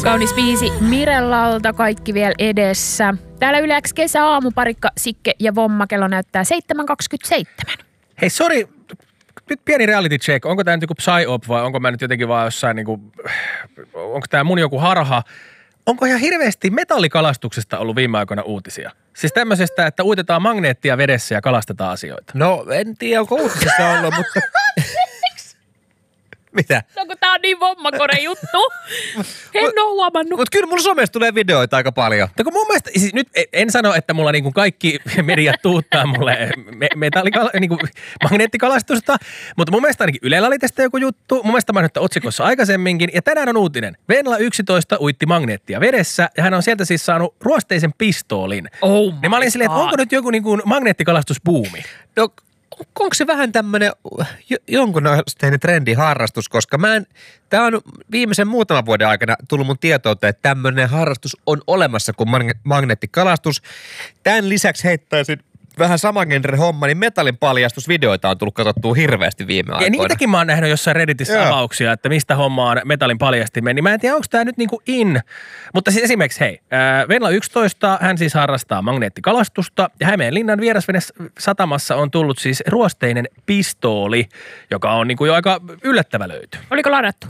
Kaunis biisi Mirellalta, kaikki vielä edessä. Täällä Yle X kesäaamuparikka, Sikke ja Vomma, kello näyttää 7.27. Hei, sori, nyt pieni reality check. Onko tämä nyt joku psyop vai onko mä nyt jotenkin vaan jossain niinku, onko tämä mun joku harha? Onko ihan hirveästi metallikalastuksesta ollut viime aikoina uutisia? Siis tämmöisestä, että uitetaan magneettia vedessä ja kalastetaan asioita. No, en tiedä, onko uutisissa ollut, mutta... Mitä? No kun tää on niin vommakone juttu. En oo huomannut. Mutta kyllä mulla somessa tulee videoita aika paljon. No kun mun mielestä, siis nyt en sano, että mulla niinku kaikki mediat tuuttaa mulle niinku magneettikalastusta, mutta mun mielestä ainakin Ylellä oli tästä joku juttu. Mun mielestä mä oon nyt otsikossa aikaisemminkin. Ja tänään on uutinen. Venla 11 uitti magneettia vedessä ja hän on sieltä siis saanut ruosteisen pistoolin. Oh ja mä olin silleen, että onko nyt joku niinku magneettikalastusbuumi? No, onko se vähän tämmöinen jonkunasteinen trendiharrastus, koska tämä on viimeisen muutaman vuoden aikana tullut mun tietoon, että tämmöinen harrastus on olemassa kuin magneettikalastus. Tämän lisäksi heittäisin vähän saman genren homma, niin metallin paljastusvideoita on tullut katsottua hirveästi viime aikoina. Ja niitäkin mä oon nähnyt jossain Redditissä avauksia, että mistä hommaan metallin paljastimeen. Niin mä en tiedä, onko tää nyt niinku in. Mutta siis esimerkiksi hei, Venla 11, hän siis harrastaa magneettikalastusta ja Hämeenlinnan vierasvenesatamassa on tullut siis ruosteinen pistooli, joka on niinku jo aika yllättävä löyty. Oliko ladattu?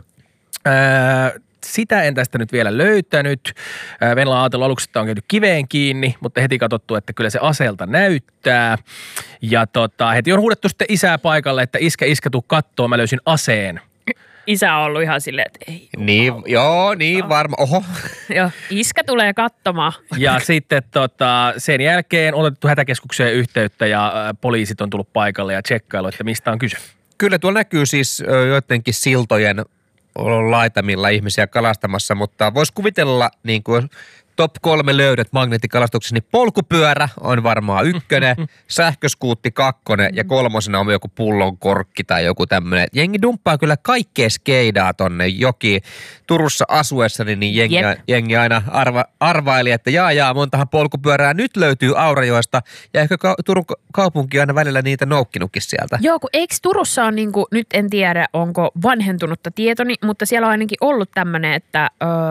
Sitä en tästä nyt vielä löytänyt. Venla ajatellut aluksi, että on käyty kiveen kiinni, mutta heti katsottu, että kyllä se aseelta näyttää. Ja heti on huudettu sitten isää paikalle, että iskä tuu kattoo, mä löysin aseen. Isä on ollut ihan silleen, että ei. Niin, joo, niin varma. Oho. Joo, iskä tulee katsomaan. Ja sitten sen jälkeen on otettu hätäkeskukseen yhteyttä ja poliisit on tullut paikalle ja tsekkailu, että mistä on kyse. Kyllä tuolla näkyy siis joidenkin siltojen laitamilla ihmisiä kalastamassa, mutta voisi kuvitella niin kuin top 3 löydöt magneettikalastuksessa, niin polkupyörä on varmaan 1, sähköskuutti 2 ja 3 on joku pullon korkki tai joku tämmöinen. Jengi dumppaa kyllä kaikkea skeidaa tonne joki. Turussa asuessani niin jengi aina arvaili, että montahan polkupyörää nyt löytyy Aurajoesta ja ehkä Turun kaupunki aina välillä niitä noukkinutkin sieltä. Joo, kun eikö Turussa on niinku, nyt en tiedä onko vanhentunutta tietoni, mutta siellä on ainakin ollut tämmöinen, että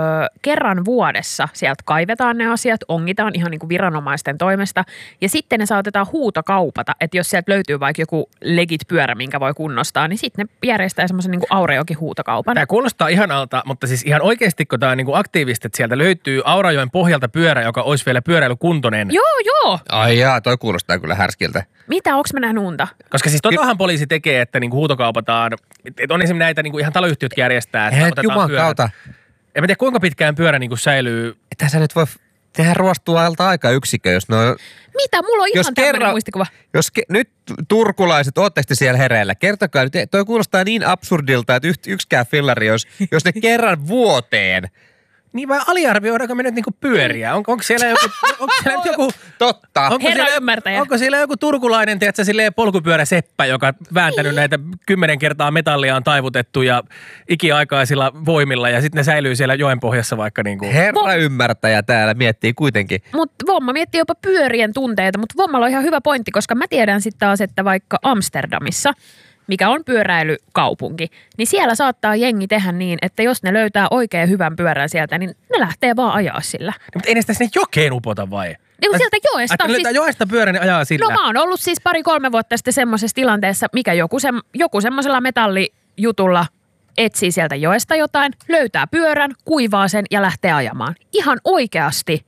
kerran vuodessa sieltä kaivetaan ne asiat, ongitaan ihan niin kuin viranomaisten toimesta ja sitten ne saatetaan huutokaupata, että jos sieltä löytyy vaikka joku legit pyörä, minkä voi kunnostaa, niin sitten ne järjestää semmoisen niin kuin Aurajoki huutokaupan. Tämä kuulostaa ihanalta, mutta siis ihan oikeasti, kun tämä on niin kuin aktiivista, että sieltä löytyy Aurajoen pohjalta pyörä, joka olisi vielä pyöräilykuntoinen. Joo. Ai toi kuulostaa kyllä härskiltä. Mitä, onks mä nähnyt unta? Koska siis totahan poliisi tekee, että niin kuin huutokaupataan, että on esimerkiksi näitä niin kuin ihan taloyhtiöt järjestää, että otetaan pyörä. En mä tiedä, kuinka pitkään pyörä niin kuin säilyy. Että sä nyt voi tehdä ruostuajalta aikayksikö, jos no... Mitä? Mulla on ihan tämmöinen muistikuva. Nyt turkulaiset, ootteko te siellä hereillä? Kertokaa nyt, toi kuulostaa niin absurdilta, että yksikään fillari, jos ne kerran vuoteen... Niin vai aliarvioidaanko me nyt niinku pyöriä? Onko siellä joku... Totta. Onko siellä joku turkulainen, tiedätkö, silleen polkupyöräseppä, joka vääntänyt näitä 10 kertaa metallia on taivutettu ja ikiaikaisilla voimilla ja sitten ne säilyy siellä joen pohjassa vaikka niinku... Herra ymmärtäjä täällä miettii kuitenkin. Mutta Vomma miettii jopa pyörien tunteita, mutta Vommalla on ihan hyvä pointti, koska mä tiedän sitten taas, että vaikka Amsterdamissa, mikä on pyöräilykaupunki, niin siellä saattaa jengi tehdä niin, että jos ne löytää oikein hyvän pyörän sieltä, niin ne lähtee vaan ajaa sillä. No, mutta ei ne sitä sinne jokeen upota vai? Niin sieltä joesta. Että löytää joesta pyörän ja ajaa sillä. No mä oon ollut siis 2-3 vuotta sitten semmoisessa tilanteessa, mikä joku semmoisella metallijutulla etsii sieltä joesta jotain, löytää pyörän, kuivaa sen ja lähtee ajamaan. Ihan oikeasti.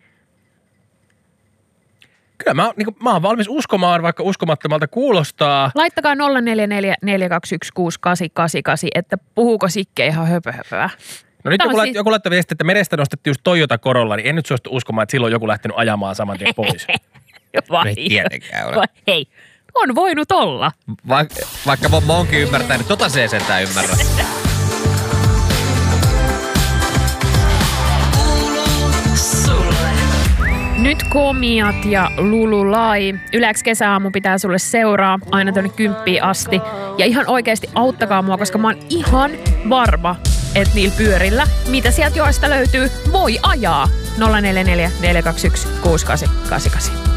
Kyllä mä oon valmis uskomaan, vaikka uskomattomalta kuulostaa. Laittakaa 044 421 6888, että puhuuko Sikke ihan höpöhöpöä. No nyt joku laittaa viesti, että merestä nostettiin just Toyota Corolla, niin en nyt suostu uskomaan, että silloin joku lähtenyt ajamaan saman tien pois. Vai tietenkään ole. Hei, on voinut olla. Vaikka mä oonkin ymmärtänyt, tota se ei sentään ymmärrä. Nyt Komiat ja Lululai. Yle X kesäaamu pitää sulle seuraa aina tuonne 10 asti. Ja ihan oikeasti auttakaa mua, koska mä oon ihan varma, että niillä pyörillä, mitä sieltä joista löytyy, voi ajaa. 044 421 6888.